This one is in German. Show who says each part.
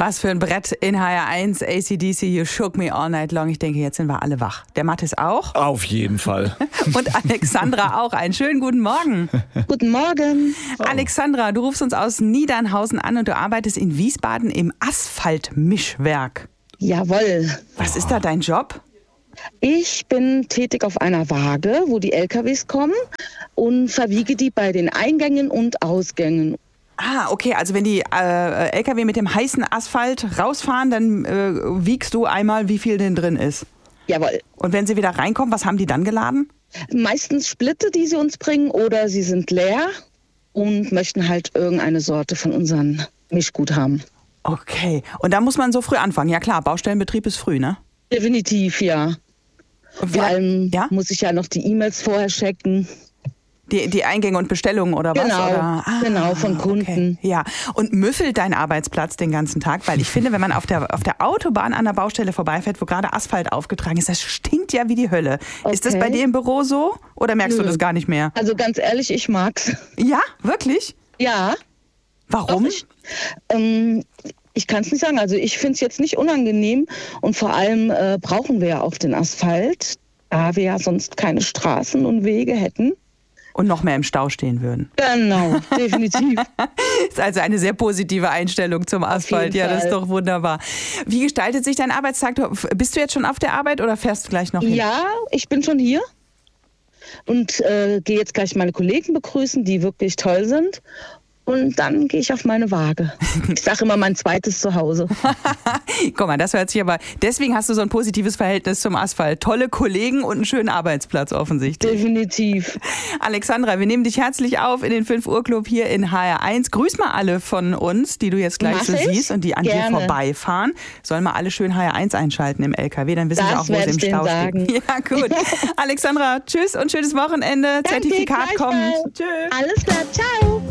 Speaker 1: Was für ein Brett in HR1, AC/DC, You Shook Me All Night Long. Ich denke, jetzt sind wir alle wach. Der Mathis auch.
Speaker 2: Auf jeden Fall.
Speaker 1: Und Alexandra auch. Einen schönen guten Morgen.
Speaker 3: Guten Morgen.
Speaker 1: Alexandra, du rufst uns aus Niedernhausen an und du arbeitest in Wiesbaden im Asphaltmischwerk.
Speaker 3: Jawohl.
Speaker 1: Was ist da dein Job?
Speaker 3: Ich bin tätig auf einer Waage, wo die LKWs kommen und verwiege die bei den Eingängen und Ausgängen.
Speaker 1: Ah, okay, also wenn die LKW mit dem heißen Asphalt rausfahren, dann wiegst du einmal, wie viel denn drin ist.
Speaker 3: Jawohl.
Speaker 1: Und wenn sie wieder reinkommen, was haben die dann geladen?
Speaker 3: Meistens Splitte, die sie uns bringen, oder sie sind leer und möchten halt irgendeine Sorte von unserem Mischgut haben.
Speaker 1: Okay, und da muss man so früh anfangen. Ja klar, Baustellenbetrieb ist früh, ne?
Speaker 3: Definitiv, ja. Vor allem muss ich ja noch die E-Mails vorher checken.
Speaker 1: Die Eingänge und Bestellungen oder was?
Speaker 3: Genau,
Speaker 1: oder?
Speaker 3: genau, von Kunden.
Speaker 1: Okay. Ja, und müffelt dein Arbeitsplatz den ganzen Tag? Weil ich finde, wenn man auf der Autobahn an der Baustelle vorbeifährt, wo gerade Asphalt aufgetragen ist, das stinkt ja wie die Hölle. Okay. Ist das bei dir im Büro so oder merkst du das gar nicht mehr?
Speaker 3: Also ganz ehrlich, ich mag's.
Speaker 1: Ja, wirklich?
Speaker 3: Ja.
Speaker 1: Warum?
Speaker 3: Ich kann es nicht sagen. Also ich finde es jetzt nicht unangenehm und vor allem brauchen wir ja auch den Asphalt, da wir ja sonst keine Straßen und Wege hätten.
Speaker 1: Und noch mehr im Stau stehen würden.
Speaker 3: Genau, definitiv.
Speaker 1: Ist also eine sehr positive Einstellung zum Asphalt. Ja, das ist doch wunderbar. Wie gestaltet sich dein Arbeitstag? Bist du jetzt schon auf der Arbeit oder fährst du gleich noch hin?
Speaker 3: Ja, ich bin schon hier und gehe jetzt gleich meine Kollegen begrüßen, die wirklich toll sind. Und dann gehe ich auf meine Waage. Ich sage immer mein zweites Zuhause.
Speaker 1: Guck mal, das hört sich aber... Deswegen hast du so ein positives Verhältnis zum Asphalt. Tolle Kollegen und einen schönen Arbeitsplatz offensichtlich.
Speaker 3: Definitiv.
Speaker 1: Alexandra, wir nehmen dich herzlich auf in den 5 Uhr Club hier in HR1. Grüß mal alle von uns, die du jetzt gleich so siehst und die an dir vorbeifahren. Sollen mal alle schön HR1 einschalten im LKW, dann wissen sie auch, wo sie im Stau stehen. Ja, gut. Alexandra, tschüss und schönes Wochenende.
Speaker 3: Danke,
Speaker 1: Zertifikat kommt.
Speaker 3: Tschüss. Alles klar, ciao.